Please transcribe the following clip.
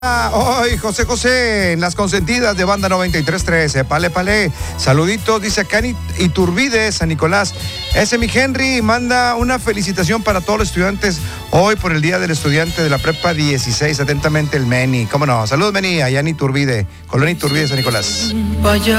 Hoy José José en las consentidas de Banda 93.13. Pale. Saluditos, dice acá en Iturbide, San Nicolás. Ese mi Henry manda una felicitación para todos los estudiantes hoy por el Día del Estudiante de la Prepa 16. Atentamente el Meni. ¿Cómo no? Saludos, Meni, allá en Iturbide, Colonia Iturbide, San Nicolás. Vaya.